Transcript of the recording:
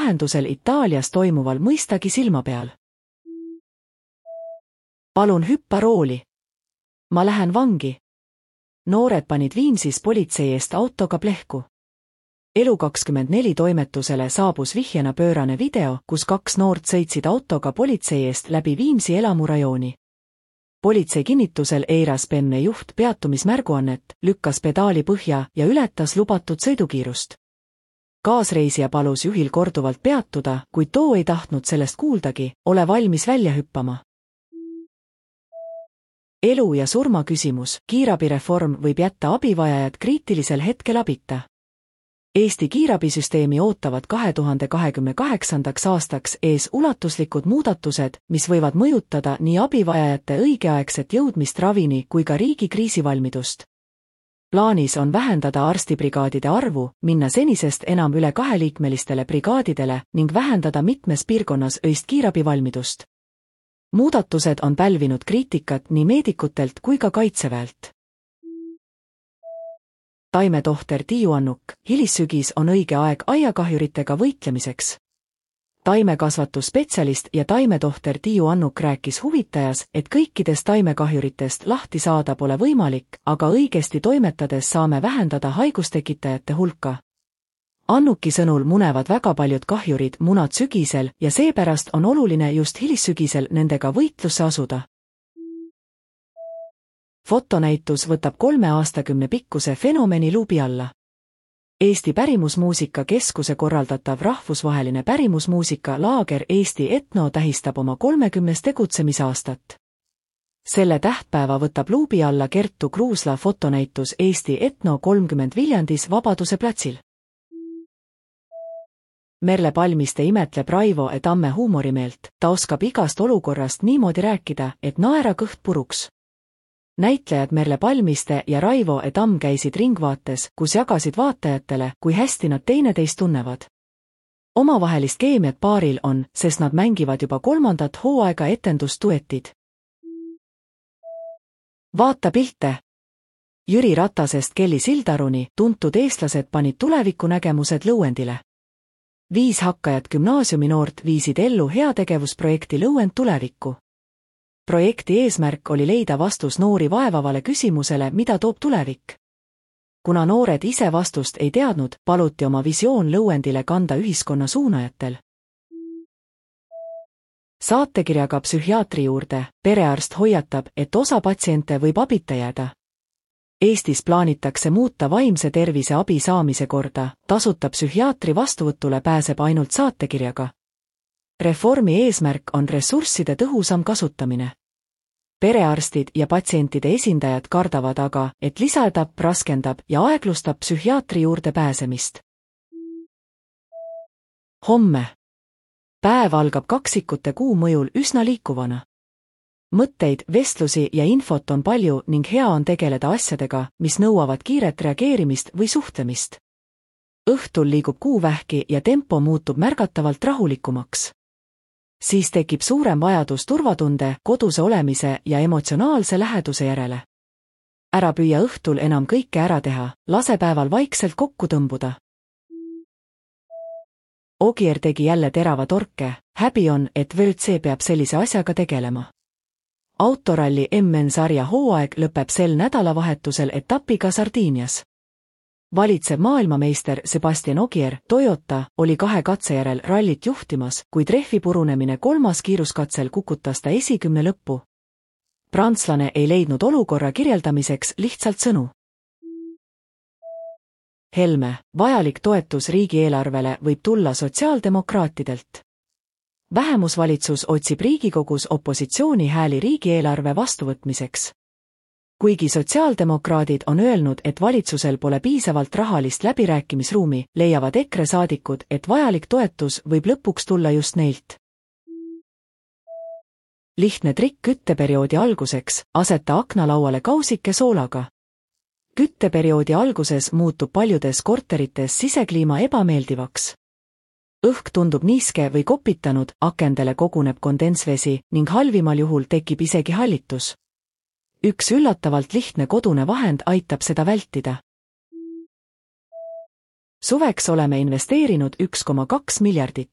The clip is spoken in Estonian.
vahendusel Itaalias toimuval mõistagi silma peal. Palun hüppa rooli. Ma lähen vangi. Noored panid Viimsis politsei eest autoga plehku. Elu24 toimetusele saabus vihjena pöörane video, kus 2 noort sõitsid autoga politsei eest läbi Viimsi elamurajooni. Politsei kinnitusel eiras BMW juht peatumismärguannet, lükkas pedaali põhja ja ületas lubatud sõidukiirust. Kaasreisija palus juhil korduvalt peatuda, kuid too ei tahtnud sellest kuuldagi, ole valmis välja hüppama. Elu ja surma küsimus, kiirabireform võib jätta abivajajad kriitilisel hetkel abita. Eesti kiirabisüsteemi ootavad 2028. aastaks ees ulatuslikud muudatused, mis võivad mõjutada nii abivajajate õigeaegset jõudmist ravini kui ka riigi kriisivalmidust. Plaanis on vähendada arstibrigaadide arvu, minna senisest enam üle 2-liikmelistele brigaadidele ning vähendada mitmes piirkonnas öist kiirabivalmidust. Muudatused on pälvinud kriitikat nii meedikutelt kui ka kaitseväelt. Taimetohter Tiiu Annuk, hilissügis on õige aeg aiakahjuritega võitlemiseks. Taimekasvatusspetsialist ja taimetohter Tiiu Annuk rääkis Huvitajas, et kõikidest taimekahjuritest lahti saada pole võimalik, aga õigesti toimetades saame vähendada haigustekitajate hulka. Annuki sõnul munevad väga paljud kahjurid munad sügisel ja seepärast on oluline just hilissügisel nendega võitlusse asuda. Fotonäitus võtab 3 aastakümne pikkuse fenomeni luubi alla. Eesti Pärimusmuusika Keskuse korraldatav rahvusvaheline pärimusmuusika laager Eesti Etno tähistab oma 30. tegutsemisaastat. Selle tähtpäeva võtab luubi alla Kertu Kruusla fotonäitus Eesti Etno 30 Viljandis Vabaduse platsil. Merle Palmiste imetleb Raivo E. Tamme huumorimeelt, ta oskab igast olukorrast niimoodi rääkida, et naera kõht puruks. Näitlejad Merle Palmiste ja Raivo E. Tamm käisid ringvaates, kus jagasid vaatajatele, kui hästi nad teineteist tunnevad. Omavahelist keemiat paaril on, sest nad mängivad juba 3. hooaega etendusduetid. Vaata pilte! Jüri Ratasest Kelly Sildaruni, tuntud eestlased panid tulevikunägemused lõuendile. 5 hakkajat gümnaasiuminoort viisid ellu heategevusprojekti Lõuend tulevikku. Projekti eesmärk oli leida vastus noori vaevavale küsimusele, mida toob tulevik. Kuna noored ise vastust ei teadnud, paluti oma visioon lõuendile kanda ühiskonna suunajatel. Saatekirjaga psühhiaatri juurde, perearst hoiatab, et osa patsiente võib abita jääda. Eestis plaanitakse muuta vaimse tervise abi saamise korda, tasuta psühhiaatri vastuvõtule pääseb ainult saatekirjaga. Reformi eesmärk on ressursside tõhusam kasutamine. Perearstid ja patsientide esindajad kardavad aga, et lisaetapp raskendab ja aeglustab psühhiaatri juurde pääsemist. Homme. Päev algab kaksikute kuu mõjul üsna liikuvana. Mõtteid, vestlusi ja infot on palju ning hea on tegeleda asjadega, mis nõuavad kiiret reageerimist või suhtlemist. Õhtul liigub kuu vähki ja tempo muutub märgatavalt rahulikumaks. Siis tekib suurem vajadus turvatunde, koduse olemise ja emotsionaalse läheduse järele. Ära püüa õhtul enam kõike ära teha, lase päeval vaikselt kokku tõmbuda. Ogier tegi jälle terava torke, häbi on, et WRC peab sellise asjaga tegelema. Autoralli MN-sarja hooaeg lõpeb sel nädalavahetusel etapiga Sardiinias. Valitseb maailmameister Sebastian Ogier, Toyota, oli 2 katse järel rallit juhtimas, kuid rehvi purunemine 3. kiiruskatsel kukutas ta esikümne lõppu. Prantslane ei leidnud olukorra kirjeldamiseks lihtsalt sõnu. Helme, vajalik toetus riigieelarvele võib tulla sotsiaaldemokraatidelt. Vähemusvalitsus otsib Riigikogus opositsiooni hääli riigieelarve vastuvõtmiseks. Kuigi sotsiaaldemokraadid on öelnud, et valitsusel pole piisavalt rahalist läbirääkimisruumi, leiavad EKRE saadikud, et vajalik toetus võib lõpuks tulla just neilt. Lihtne trikk kütteperioodi alguseks, aseta aknalauale kausike soolaga. Kütteperioodi alguses muutub paljudes korterites sisekliima ebameeldivaks. Õhk tundub niiske või kopitanud, akendele koguneb kondensvesi ning halvimal juhul tekib isegi hallitus. Üks üllatavalt lihtne kodune vahend aitab seda vältida. Suveks oleme investeerinud 1,2 miljardit.